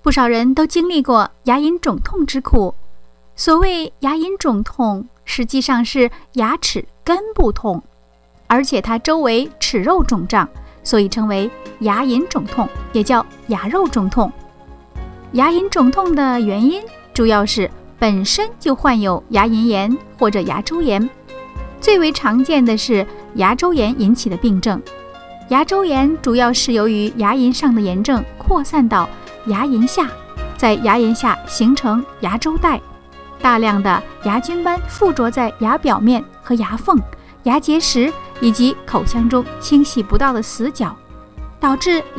不少人都经历过牙龈肿痛之苦。所谓牙龈肿痛，实际上是牙齿根部痛，而且它周围齿肉肿胀，所以称为牙龈肿痛，也叫牙肉肿痛。牙龈肿痛的原因主要是本身就患有牙龈炎或者牙周炎，最为常见的是牙周炎引起的病症。牙周炎主要是由于牙龈上的炎症扩散到牙龈下，在牙龈下形成牙周带，大量的牙菌斑附着在牙表面和牙缝、牙结石以及口腔中清洗不到的死角，导致